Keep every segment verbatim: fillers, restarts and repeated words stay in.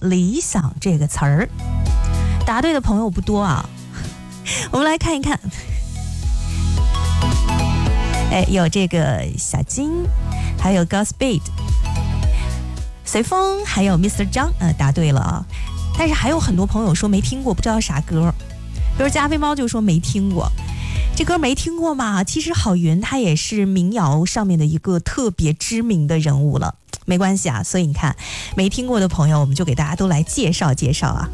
理想这个词儿。答对的朋友不多啊，我们来看一看。哎，有这个小金，还有 Godspeed， 随风，还有 mister 张，呃，答对了啊。但是还有很多朋友说没听过，不知道啥歌。比如加菲猫就说没听过，这歌没听过嘛？其实郝云他也是民谣上面的一个特别知名的人物了，没关系啊。所以你看，没听过的朋友，我们就给大家都来介绍介绍啊。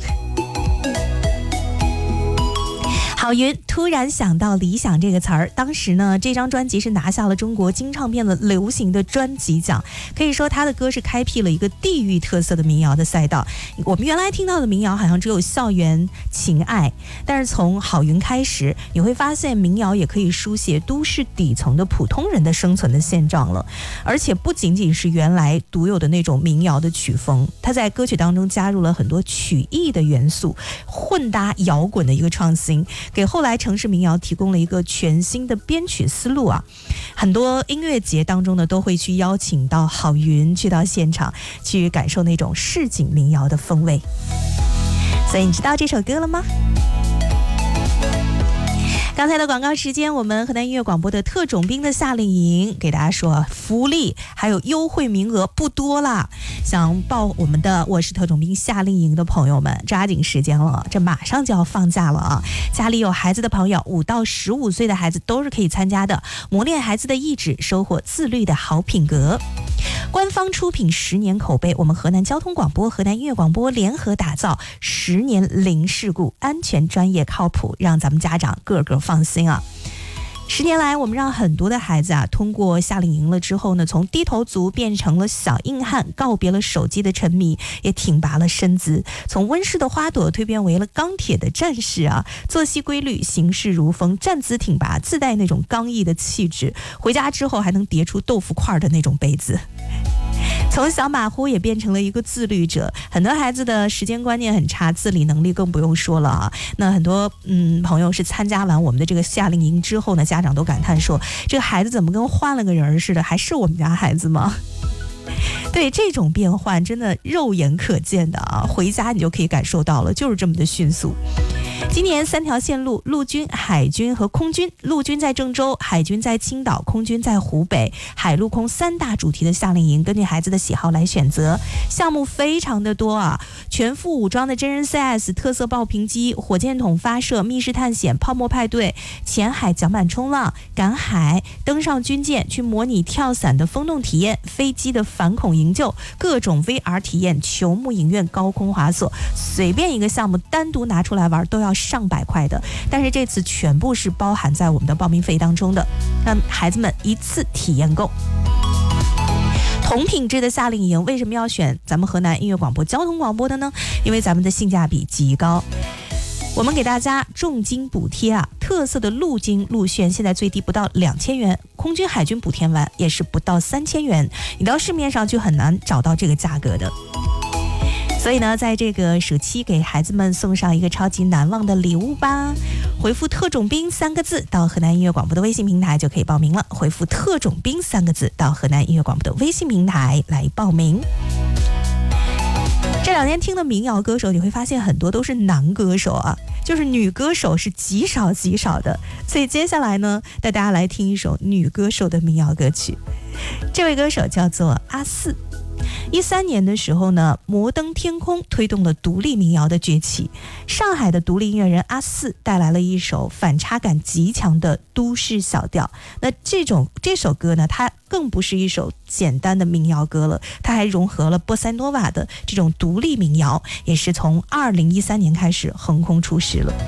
郝云突然想到理想这个词儿，当时呢这张专辑是拿下了中国金唱片的流行的专辑奖，可以说他的歌是开辟了一个地域特色的民谣的赛道。我们原来听到的民谣好像只有校园情爱，但是从郝云开始，你会发现民谣也可以书写都市底层的普通人的生存的现状了，而且不仅仅是原来独有的那种民谣的曲风，他在歌曲当中加入了很多曲艺的元素，混搭摇滚的一个创新，给后来城市民谣提供了一个全新的编曲思路啊！很多音乐节当中呢，都会去邀请到郝云去到现场，去感受那种市井民谣的风味。所以你知道这首歌了吗？刚才的广告时间，我们河南音乐广播的特种兵的夏令营给大家说，福利还有优惠名额不多啦，想报我们的我是特种兵夏令营的朋友们，抓紧时间了，这马上就要放假了啊！家里有孩子的朋友，五到十五岁的孩子都是可以参加的，磨练孩子的意志，收获自律的好品格。官方出品，十年口碑，我们河南交通广播、河南音乐广播联合打造，十年零事故，安全、专业、靠谱，让咱们家长个个放心啊！十年来，我们让很多的孩子啊，通过夏令营了之后呢，从低头族变成了小硬汉，告别了手机的沉迷，也挺拔了身姿，从温室的花朵蜕变为了钢铁的战士啊！作息规律，行事如风，站姿挺拔，自带那种刚毅的气质。回家之后还能叠出豆腐块的那种杯子。从小马虎也变成了一个自律者，很多孩子的时间观念很差，自理能力更不用说了啊。那很多嗯朋友是参加完我们的这个夏令营之后呢，家长都感叹说，这个孩子怎么跟换了个人似的，还是我们家孩子吗？对，这种变换真的肉眼可见的啊，回家你就可以感受到了，就是这么的迅速。今年三条线路，陆军、海军和空军，陆军在郑州，海军在青岛，空军在湖北，海陆空三大主题的夏令营，根据孩子的喜好来选择，项目非常的多啊，全副武装的真人 C S、 特色爆屏机、火箭筒发射、密室探险、泡沫派对、浅海桨板冲浪、赶海、登上军舰去模拟跳伞的风洞体验、飞机的反恐营救、各种 V R 体验、球幕影院、高空滑索，随便一个项目单独拿出来玩都要上百块的，但是这次全部是包含在我们的报名费当中的，让孩子们一次体验够。同品质的夏令营为什么要选咱们河南音乐广播交通广播的呢？因为咱们的性价比极高，我们给大家重金补贴啊，特色的陆军陆炫现在最低不到两千元，空军海军补贴完也是不到三千元，你到市面上就很难找到这个价格的。所以呢，在这个暑期给孩子们送上一个超级难忘的礼物吧，回复特种兵三个字到河南音乐广播的微信平台就可以报名了，回复特种兵三个字到河南音乐广播的微信平台来报名。这两年听的民谣歌手，你会发现很多都是男歌手啊，就是女歌手是极少极少的。所以接下来呢，带大家来听一首女歌手的民谣歌曲。这位歌手叫做阿四。一三年的时候呢，摩登天空推动了独立民谣的崛起。上海的独立音乐人阿四带来了一首反差感极强的都市小调。那这种这首歌呢，它更不是一首简单的民谣歌了，它还融合了波塞诺瓦的这种独立民谣，也是从二零一三年开始横空出世了。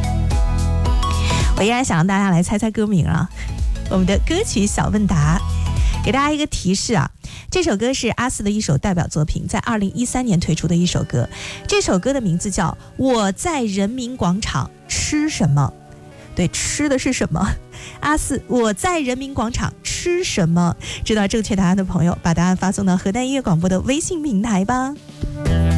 我依然想让大家来猜猜歌名啊，我们的歌曲小问答。给大家一个提示啊，这首歌是阿四的一首代表作品，在二零一三年推出的一首歌。这首歌的名字叫《我在人民广场吃什么》。对，吃的是什么？阿四，我在人民广场吃什么？知道正确答案的朋友，把答案发送到河南音乐广播的微信平台吧。